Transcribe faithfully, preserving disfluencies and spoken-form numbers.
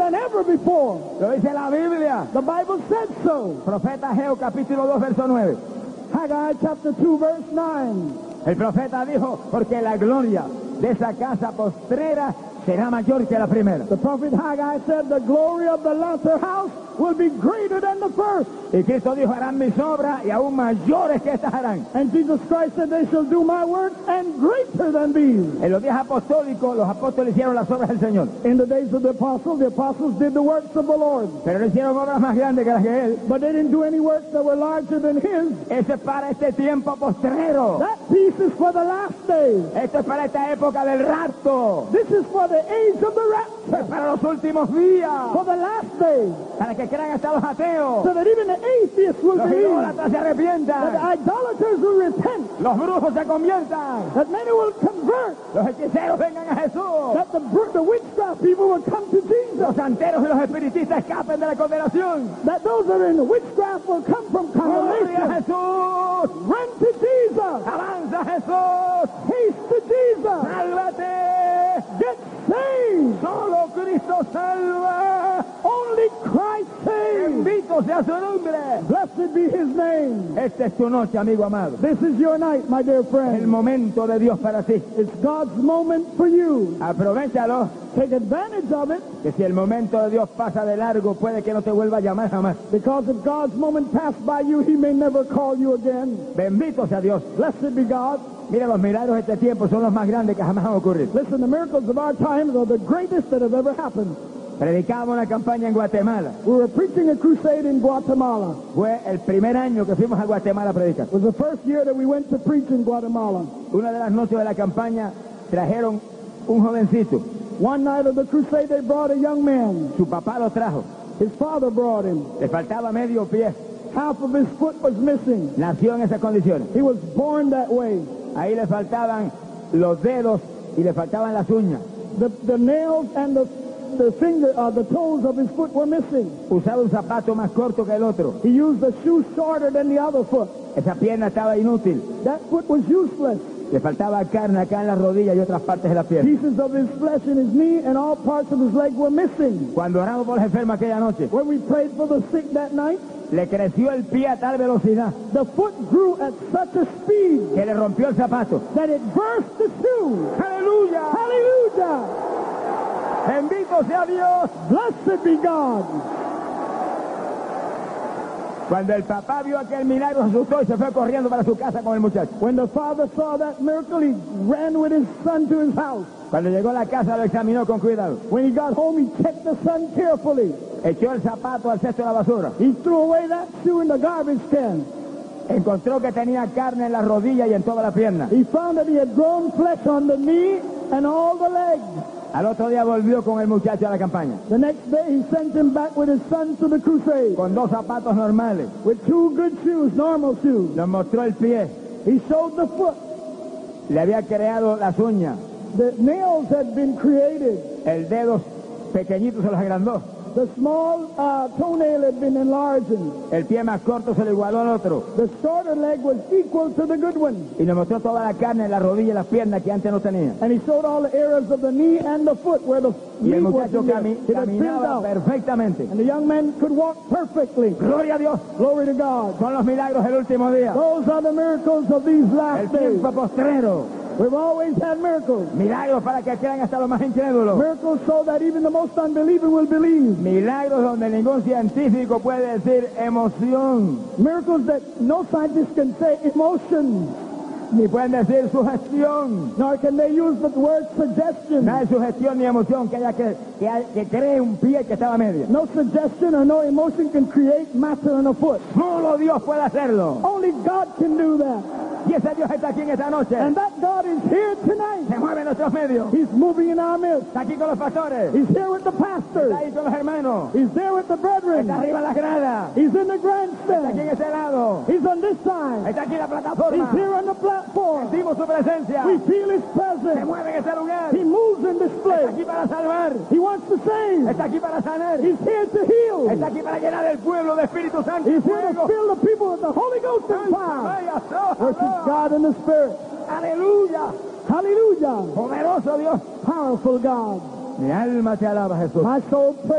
than ever before. Lo dice la Biblia. The Bible said so. Profeta Ageo, capítulo dos, verso nueve. Haggai chapter two, verse nine. El profeta dijo, porque la gloria de esa casa postrera será mayor que la primera. The prophet Haggai said the glory of the latter house will be greater than the first. Y Cristo dijo, harán mis obras y aún mayores que estas harán. And Jesus Christ said they shall do my works and greater than these. En los días apostólicos, los apóstoles hicieron las obras del Señor. In the days of the apostles, the apostles did the works of the Lord. Pero no hicieron obras más grandes que las que Él. But they didn't do any works that were larger than his. Eso es para este tiempo postrero. That piece is for the last days. Esto es para esta época del rapto. This is for the age of the Es rapture. para los últimos días. For the last days. Para que crean hasta los ateos. So that even the atheists will Los believe. idólatras se That the arrepientan. idolaters will repent. Los brujos se conviertan. That many will convert. Los hechiceros vengan a Jesús. That the, br- the witchcraft people will come to Jesus. Los santeros y los espiritistas escapen de la condenación. That those that are in the witchcraft will come from ¡Gloria a condemnation. Jesús! Run to Jesus. ¡Avanza Jesús! Haste to Jesus. ¡Sálvate! Get saved. ¡Solo Cristo salva! Only Christ saves. ¡Bendito sea su nombre! Blessed be his name. Esta es tu noche, amigo amado. This is your night, my dear El friend. momento de Dios para ti. It's God's moment for you. Aprovechalo, Take advantage of it, que si el momento de Dios pasa de largo, puede que no te vuelva a llamar jamás. because if God's moment passed by you, he may never call you again. Bendito sea Dios. Blessed be God. Mira, los milagros de este tiempo son los más grandes que jamás han ocurrido. Listen, the miracles of our times are the greatest that have ever happened. Predicábamos una campaña en Guatemala. We were preaching a crusade in Guatemala. Fue el primer año que fuimos a Guatemala a predicar. It was the first year that we went to preach in Guatemala. Una de las noches de la campaña trajeron un jovencito. One night of the crusade, they brought a young man. Su papá lo trajo. His father brought him. Le faltaba medio pie. Half of his foot was missing. Nació en esas condiciones. He was born that way. Ahí le faltaban los dedos y le faltaban las uñas. The, the nails and the, the finger, uh, the toes of his foot were missing. Usaba un zapato más corto que el otro. He used a shoe shorter than the other foot. Esa pierna estaba inútil. That foot was useless. Le faltaba carne acá en las rodillas y otras partes de la pierna. Pieces of his flesh in his knee and all parts of his leg were missing. Cuando oramos por los enfermos aquella noche, When we prayed for the sick that night, le creció el pie a tal velocidad the foot grew at such a speed que le rompió el zapato. that it burst the shoe. ¡Aleluya! Hallelujah! ¡Bendito sea Dios! Blessed be God. Cuando el papá vio aquel milagro, se asustó y se fue corriendo para su casa con el muchacho. When the father saw that miracle, he ran with his son to his house. Cuando llegó a la casa, lo examinó con cuidado. When he got home, he checked the son carefully. Echó el zapato al cesto de la basura. He threw away that shoe in the garbage can. Encontró que tenía carne en la rodilla y en toda la pierna. He found that he had grown flesh on the knee and all the legs. Al otro día volvió con el muchacho a la campaña, The next day, he sent him back with his son to the crusade con dos zapatos normales. with two good shoes, normal shoes. Nos mostró el pie. He showed the foot. Le había creado las uñas. The nails had been created. El dedo pequeñito se los agrandó. The small uh, toenail had been enlarged. El pie más corto se le igualó al otro. The shorter leg was equal to the good one. Y nos mostró toda la carne en la rodilla y las piernas que antes no tenía. And he showed all the areas of the knee and the foot where the Y el meat was muchacho in there. cami It had filled caminaba out. perfectamente. And the young man could walk perfectly. Gloria a Dios. Glory to God. Son los milagros del último día. Those are the miracles of these El last days. tiempo postrero. We've always had miracles. Milagros para que crean hasta los más incrédulos. Miracles so that even the most unbelieving will believe. Milagros donde ningún científico puede decir emoción, Miracles that no scientist can say emotion, ni pueden decir sugestión. nor can they use the word suggestion. No hay sugestión ni emoción que haya que, que, hay- que cree un pie que estaba a media. No suggestion or no emotion can create matter in a foot. Solo Dios puede hacerlo. Only God can do that. Y ese Dios está aquí en esta noche. And that God is here tonight. Se mueve en nuestros medios. He's moving in our midst. Está aquí con los pastores. He's here with the Está pastors. ahí con los hermanos. He's there with the Está brethren. arriba en las gradas. He's in the Está aquí en grandstand. ese lado. He's on this side. Está aquí en la He's plataforma. here on the platform. Sentimos su presencia. We feel His Se presence. mueve en ese lugar. He moves in this Está place. aquí para salvar. He wants to save. Está aquí para sanar. He's here to heal. Está aquí para llenar el pueblo de Espíritu Santo. y He's here to fuego. fill the people with the Holy Ghost and power. Vaya, so- Worship God in the Spirit. Aleluya. Hallelujah. Poderoso Dios. Powerful God. Mi alma te alaba, Jesús. My soul prays.